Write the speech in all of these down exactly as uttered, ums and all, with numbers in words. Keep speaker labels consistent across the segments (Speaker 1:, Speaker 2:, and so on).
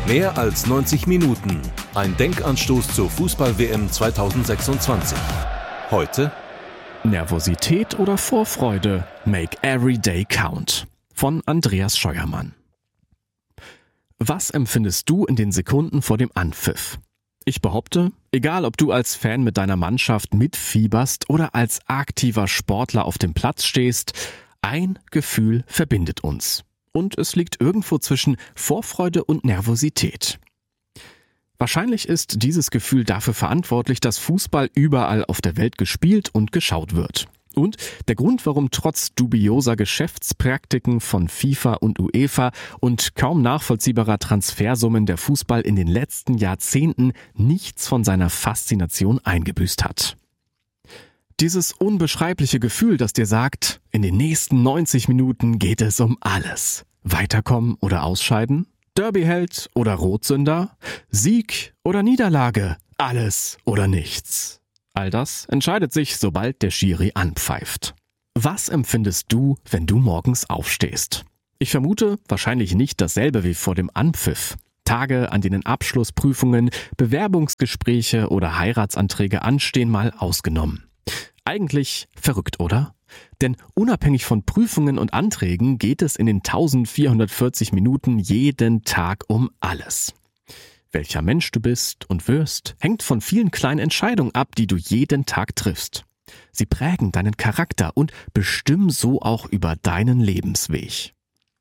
Speaker 1: Mehr als neunzig Minuten. Ein Denkanstoß zur Fußball-W M zweitausendsechsundzwanzig. Heute:
Speaker 2: Nervosität oder Vorfreude? Make every day count. Von Andreas Scheuermann. Was empfindest du in den Sekunden vor dem Anpfiff? Ich behaupte, egal ob du als Fan mit deiner Mannschaft mitfieberst oder als aktiver Sportler auf dem Platz stehst, ein Gefühl verbindet uns. Und es liegt irgendwo zwischen Vorfreude und Nervosität. Wahrscheinlich ist dieses Gefühl dafür verantwortlich, dass Fußball überall auf der Welt gespielt und geschaut wird. Und der Grund, warum trotz dubioser Geschäftspraktiken von FIFA und UEFA und kaum nachvollziehbarer Transfersummen der Fußball in den letzten Jahrzehnten nichts von seiner Faszination eingebüßt hat. Dieses unbeschreibliche Gefühl, das dir sagt, in den nächsten neunzig Minuten geht es um alles. Weiterkommen oder ausscheiden? Derbyheld oder Rotsünder? Sieg oder Niederlage? Alles oder nichts? All das entscheidet sich, sobald der Schiri anpfeift. Was empfindest du, wenn du morgens aufstehst? Ich vermute wahrscheinlich nicht dasselbe wie vor dem Anpfiff. Tage, an denen Abschlussprüfungen, Bewerbungsgespräche oder Heiratsanträge anstehen, mal ausgenommen. Eigentlich verrückt, oder? Denn unabhängig von Prüfungen und Anträgen geht es in den eintausendvierhundertvierzig Minuten jeden Tag um alles. Welcher Mensch du bist und wirst, hängt von vielen kleinen Entscheidungen ab, die du jeden Tag triffst. Sie prägen deinen Charakter und bestimmen so auch über deinen Lebensweg.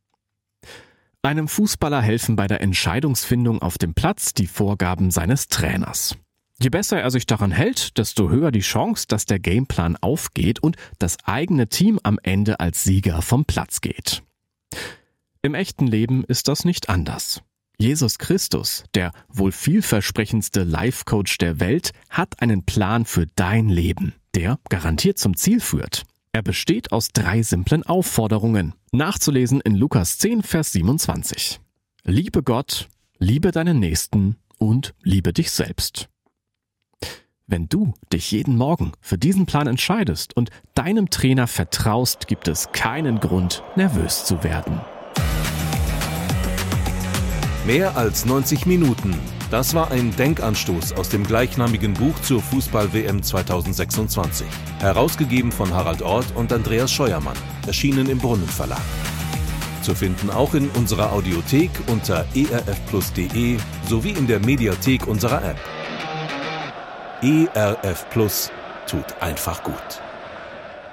Speaker 2: Einem Fußballer helfen bei der Entscheidungsfindung auf dem Platz die Vorgaben seines Trainers. Je besser er sich daran hält, desto höher die Chance, dass der Gameplan aufgeht und das eigene Team am Ende als Sieger vom Platz geht. Im echten Leben ist das nicht anders. Jesus Christus, der wohl vielversprechendste Life-Coach der Welt, hat einen Plan für dein Leben, der garantiert zum Ziel führt. Er besteht aus drei simplen Aufforderungen, nachzulesen in Lukas zehn, Vers siebenundzwanzig. Liebe Gott, liebe deinen Nächsten und liebe dich selbst. Wenn du dich jeden Morgen für diesen Plan entscheidest und deinem Trainer vertraust, gibt es keinen Grund, nervös zu werden.
Speaker 1: Mehr als neunzig Minuten. Das war ein Denkanstoß aus dem gleichnamigen Buch zur Fußball-W M zweitausendsechsundzwanzig. Herausgegeben von Harald Orth und Andreas Scheuermann. Erschienen im Brunnen Verlag. Zu finden auch in unserer Audiothek unter e r f plus punkt de sowie in der Mediathek unserer App. E R F Plus tut einfach gut.